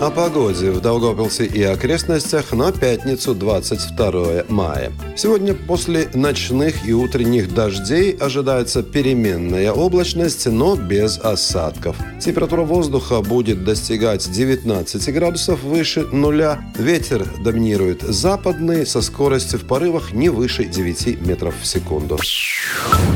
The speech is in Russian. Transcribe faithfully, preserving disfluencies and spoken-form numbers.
О погоде в Даугавпилсе и окрестностях на пятницу, двадцать второе мая. Сегодня после ночных и утренних дождей ожидается переменная облачность, но без осадков. Температура воздуха будет достигать девятнадцать градусов выше нуля. Ветер доминирует западный со скоростью в порывах не выше девяти метров в секунду.